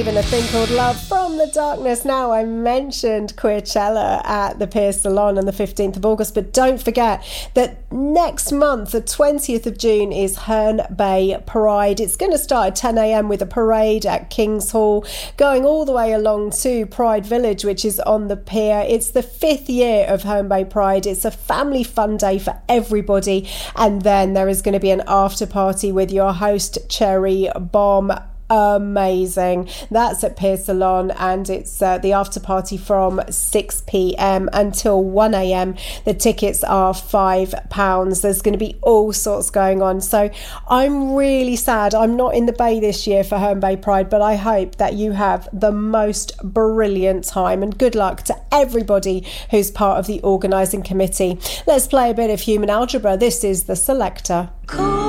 even a thing called Love from the Darkness. Now, I mentioned Coachella at the Piers Salon on the 15th of August, but don't forget that next month, the 20th of June, is Herne Bay Pride. It's going to start at 10 a.m. with a parade at King's Hall, going all the way along to Pride Village, which is on the pier. It's the 5th year of Herne Bay Pride. It's a family fun day for everybody. And then there is going to be an after party with your host, Cherry Bomb. Amazing. That's at Piers Salon, and it's the after party from 6 p.m. until 1 a.m. The tickets are £5. There's going to be all sorts going on. So I'm really sad I'm not in the Bay this year for Herne Bay Pride, but I hope that you have the most brilliant time, and good luck to everybody who's part of the organising committee. Let's play a bit of Human Algebra. This is The Selector. Cool.